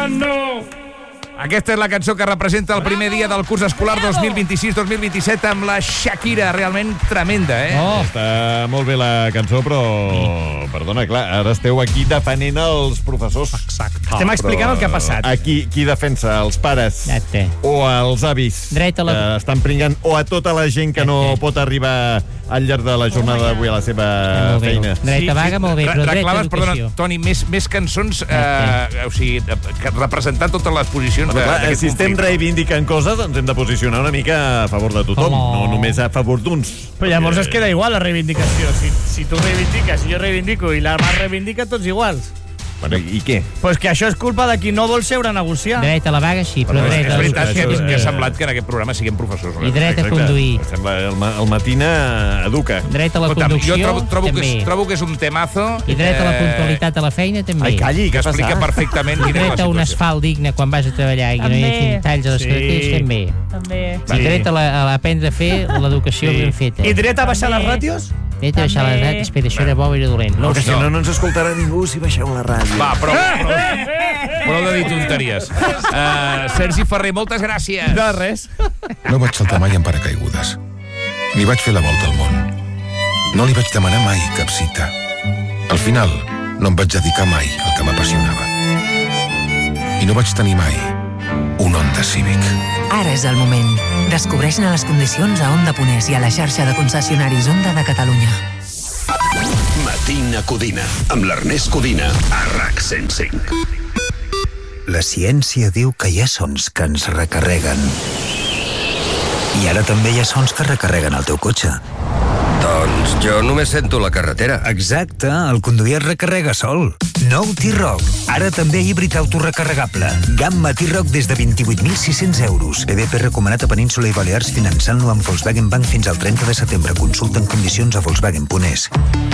no. Aquesta és la cançó que representa el primer dia del curs escolar 2026-2027 amb la Shakira, realment tremenda, Està molt bé la cançó, però... Perdona, clar, ara esteu aquí defenent els professors. Exacte. Estem explicant el que ha passat. Aquí, qui defensa? Els pares? O els avis? Dret a la... estan pringant, o a tota la gent que no pot arribar al llarg de la jornada d'avui a la seva feina. Dreta vaga, molt bé, però dret a educació. Perdona, Toni, més cançons, o sigui, representant totes les posicions. Si estem reivindicant coses, ens hem de posicionar una mica a favor de tothom, no només a favor d'uns. Però llavors es queda igual la reivindicació. Si tu reivindiques i jo reivindico i la mà reivindica, tots iguals. Bueno, i què? Pues que això és culpa de qui no vol seure a negociar. Dret a la vaga, sí, però dret a l'educació. És veritat que ha semblat que en aquest programa siguem professors. I dret a conduir. El Matina educa. Dret a la conducció, també. Trobo que és un temazo. I dret a la puntualitat a la feina, també. Ai, calli, que explica perfectament I dret a un asfalt digne quan vas a treballar i que no hi hagi talls a les carreteres, també. I dret a aprendre a fer l'educació ben feta. I dret a baixar les ràtios? Dret a baixar les ràtios, espera, això era bo i era dolent. No, que si no ens escoltarà ningú si baixeu la ràdio. Va, prou de dir tonteries. Sergi Ferrer, moltes gràcies. De res. No vaig saltar mai en paracaigudes. Ni vaig fer la volta al món. No li vaig demanar mai cap cita. Al final, no em vaig dedicar mai al que m'apassionava. I no vaig tenir mai un Honda Civic. Ara és el moment. Descobreix-ne les condicions a Honda Ponès i a la xarxa de concessionaris Honda de Catalunya. Matina Codina, amb l'Ernest Codina, a RAC 105. La ciència diu que hi ha sons que ens recarreguen. I ara també hi ha sons que recarreguen el teu cotxe. Doncs jo només sento la carretera. Exacte, el conduir es recarrega sol. Nou T-Roc, ara també híbrid autorecarregable. Gamma T-Roc des de 28.600 euros. PDP recomanat a Península i Balears finançant-lo amb Volkswagen Bank fins al 30 de setembre. Consulta en condicions a Volkswagen.es.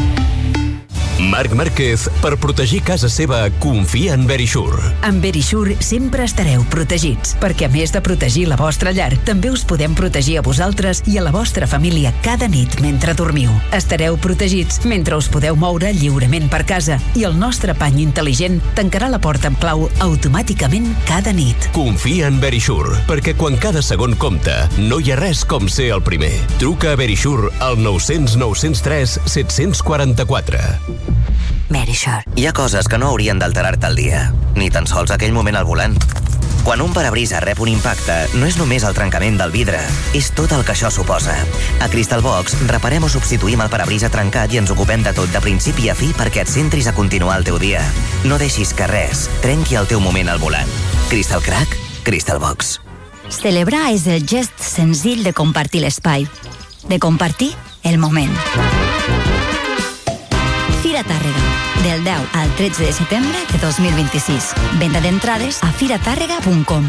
Marc Márquez, per protegir casa seva, confia en Verisure. Amb Verisure sempre estareu protegits, perquè a més de protegir la vostra llar, també us podem protegir a vosaltres i a la vostra família cada nit mentre dormiu. Estareu protegits mentre us podeu moure lliurement per casa i el nostre pany intel·ligent tancarà la porta amb clau automàticament cada nit. Confia en Verisure, perquè quan cada segon compta, no hi ha res com ser el primer. Truca a Verisure al 900 903 744. Verisure. Hi ha coses que no haurien d'alterar-te el dia, ni tan sols aquell moment al volant. Quan un parabrisa rep un impacte, no és només el trencament del vidre, és tot el que això suposa. A Crystal Box reparem o substituïm el parabrisa trencat i ens ocupem de tot de principi a fi perquè et centris a continuar el teu dia. No deixis que res trenqui el teu moment al volant. Crystal Crack, Crystal Box. Celebrar és el gest senzill de compartir l'espai, de compartir el moment. Fira Tàrrega, del 10 al 13 de setembre de 2026. Venda d'entrades a firatàrrega.com.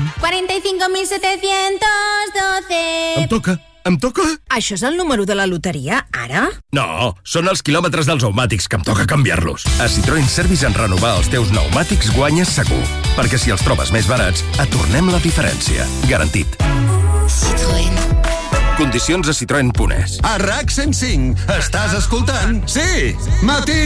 45.712. Em toca? Això és el número de la loteria, ara? No, són els quilòmetres dels pneumàtics que em toca canviar-los. A Citroën Service en renovar els teus pneumàtics guanyes segur. Perquè si els trobes més barats, et tornem la diferència. Garantit. Citroën. Condicions a Citroën.es. A RAC 105, estàs escoltant? Sí! Matí